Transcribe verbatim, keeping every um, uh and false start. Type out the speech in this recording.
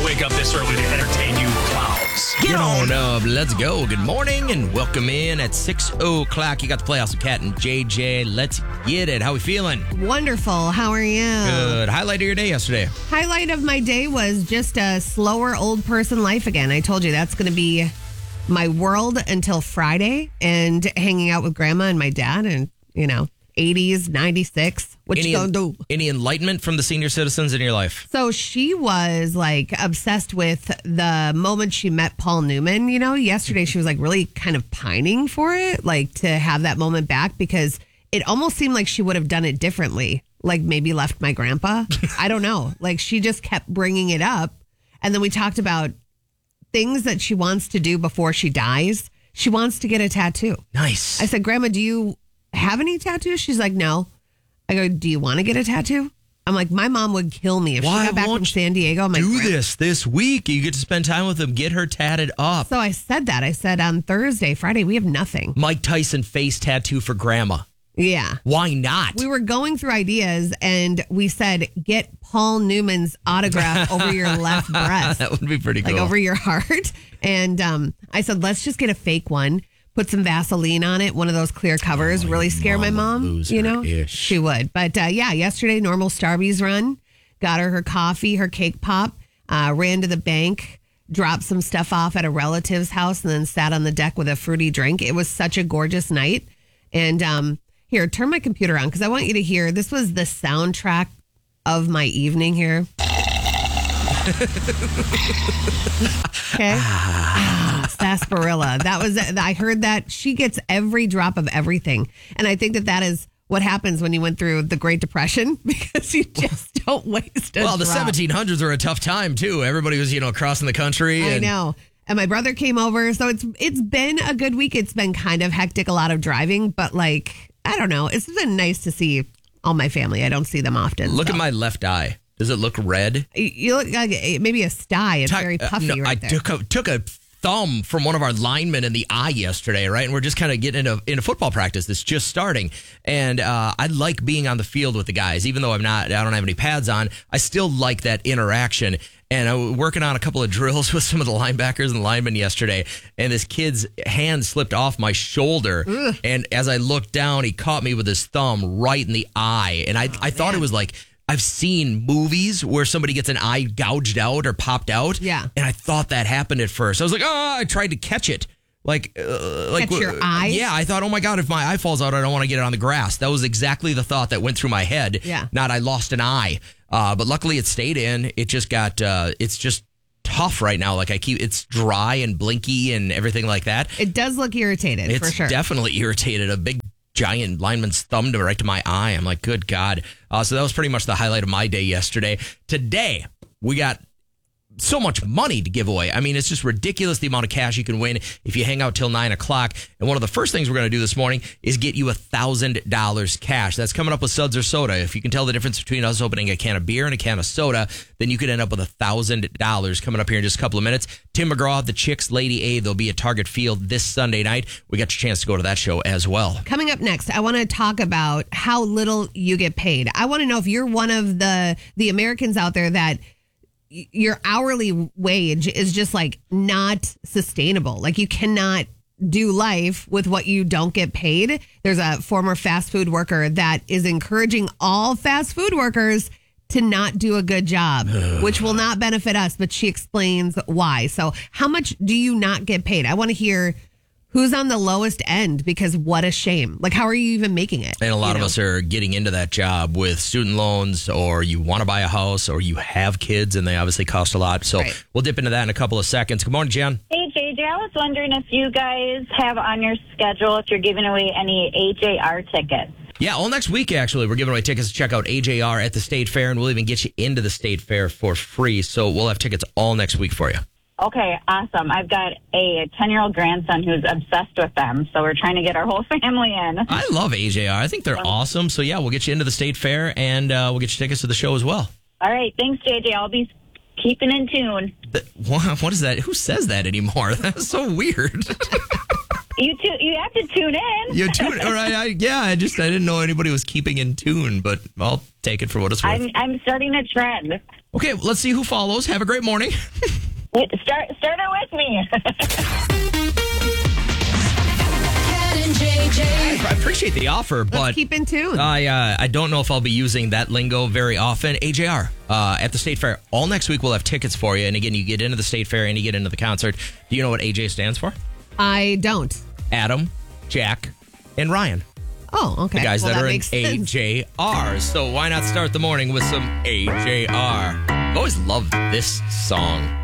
wake up this early to entertain you clowns. Get on up. Let's go. Good morning and welcome in at six o'clock. You got the playoffs with Kat and J J. Let's get it. How we feeling? Wonderful. How are you? Good. Highlight of your day yesterday? Highlight of my day was just a slower old person life again. I told you that's going to be my world until Friday, and hanging out with grandma and my dad and, you know, eighties, ninety-six. What any, you gonna do? Any enlightenment from the senior citizens in your life? So she was like obsessed with the moment she met Paul Newman. You know, yesterday she was like really kind of pining for it, like to have that moment back, because it almost seemed like she would have done it differently, like maybe left my grandpa. I don't know. Like she just kept bringing it up. And then we talked about things that she wants to do before she dies. She wants to get a tattoo. Nice. I said, Grandma, do you have any tattoos? She's like, no. I go, do you want to get a tattoo? I'm like, my mom would kill me if Why she got back from San Diego. I'm like, do this this week. You get to spend time with them. Get her tatted up. So I said that. I said on Thursday, Friday, we have nothing. Mike Tyson face tattoo for grandma. Yeah. Why not? We were going through ideas and we said, get Paul Newman's autograph over your left breast. That would be pretty cool. Like over your heart. And um, I said, let's just get a fake one. Put some Vaseline on it, one of those clear covers, oh, really scare my mom, you know? Ish. She would. But uh, yeah, yesterday, normal Starbucks run. Got her her coffee, her cake pop, uh, ran to the bank, dropped some stuff off at a relative's house, and then sat on the deck with a fruity drink. It was such a gorgeous night. And um, here, turn my computer on because I want you to hear. This was the soundtrack of my evening here. Okay. Ah, sarsaparilla. That was, I heard that she gets every drop of everything. And I think that that is what happens when you went through the Great Depression, because you just don't waste a Well, the drop. seventeen hundreds were a tough time, too. Everybody was, you know, crossing the country. I And know. And my brother came over. So it's it's been a good week. It's been kind of hectic, a lot of driving. But like, I don't know. It's been nice to see all my family. I don't see them often. Look so. at my left eye. Does it look red? You look like maybe a sty. It's very puffy uh, no, right I there. took a, took a thumb from one of our linemen in the eye yesterday, right? And we're just kind of getting into, into football practice that's just starting. And uh, I like being on the field with the guys, even though I'm not, I don't have any pads on. I still like that interaction. And I was working on a couple of drills with some of the linebackers and linemen yesterday, and this kid's hand slipped off my shoulder. Ugh. And as I looked down, he caught me with his thumb right in the eye. And I, oh, I thought man. It was like, I've seen movies where somebody gets an eye gouged out or popped out. Yeah. And I thought that happened at first. I was like, oh, I tried to catch it. Like, uh, like catch your eye? Yeah, I thought, oh my God, if my eye falls out, I don't want to get it on the grass. That was exactly the thought that went through my head. Yeah. Not I lost an eye. Uh, but luckily it stayed in. It just got, uh, it's just tough right now. Like I keep, it's dry and blinky and everything like that. It does look irritated, it's for sure. It's definitely irritated. A big giant lineman's thumb to right to my eye. I'm like, good God. Uh, so that was pretty much the highlight of my day yesterday. Today, we got so much money to give away. I mean, it's just ridiculous the amount of cash you can win if you hang out till nine o'clock. And one of the first things we're going to do this morning is get you one thousand dollars cash. That's coming up with Suds or Soda. If you can tell the difference between us opening a can of beer and a can of soda, then you could end up with one thousand dollars coming up here in just a couple of minutes. Tim McGraw, the Chicks, Lady A, they'll be at Target Field this Sunday night. We got your chance to go to that show as well. Coming up next, I want to talk about how little you get paid. I want to know if you're one of the the Americans out there that your hourly wage is just like not sustainable. Like you cannot do life with what you don't get paid. There's a former fast food worker that is encouraging all fast food workers to not do a good job, which will not benefit us, but she explains why. So how much do you not get paid? I want to hear who's on the lowest end, because what a shame. Like, how are you even making it? And a lot you of know? us are getting into that job with student loans, or you want to buy a house, or you have kids and they obviously cost a lot. So right. We'll dip into that in a couple of seconds. Good morning, Jen. Hey, J J. I was wondering if you guys have on your schedule if you're giving away any A J R tickets. Yeah, all next week, actually, we're giving away tickets to check out A J R at the State Fair, and we'll even get you into the State Fair for free. So we'll have tickets all next week for you. Okay, awesome. I've got a ten-year-old grandson who's obsessed with them, so we're trying to get our whole family in. I love A J R. I think they're awesome. So, yeah, we'll get you into the State Fair, and uh, we'll get you tickets to the show as well. All right, thanks, J J. I'll be keeping in tune. The, what, what is that? Who says that anymore? That's so weird. You tu- you have to tune in. You tune, or I, I, yeah. I just I didn't know anybody was keeping in tune, but I'll take it for what it's worth. I'm I'm starting a trend. Okay, let's see who follows. Have a great morning. Start start it with me. Cat and J J. I appreciate the offer, but Let's keep in tune. I uh, I don't know if I'll be using that lingo very often. A J R uh, at the State Fair all next week. We'll have tickets for you, and again, you get into the State Fair and you get into the concert. Do you know what A J stands for? I don't. Adam, Jack, and Ryan. Oh, okay. The guys Well, that, are in makes A sense. J R. So why not start the morning with some A J R? I've always loved this song.